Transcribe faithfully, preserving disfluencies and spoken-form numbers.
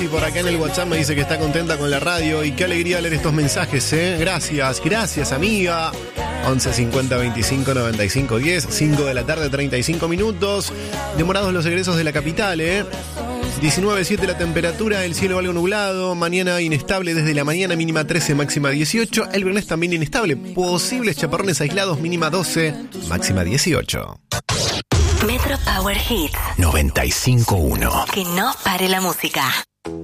Rosy por acá en el WhatsApp me dice que está contenta con la radio y qué alegría leer estos mensajes, ¿eh? Gracias, gracias amiga. once cincuenta veinticinco noventa y cinco diez, cinco de la tarde, treinta y cinco minutos. Demorados los egresos de la capital, ¿eh? diecinueve siete la temperatura, el cielo algo nublado, mañana inestable desde la mañana, mínima trece, máxima dieciocho. El viernes también inestable, posibles chaparrones aislados, mínima doce, máxima dieciocho. Metro Power Hits noventa y cinco punto uno. Que no pare la música.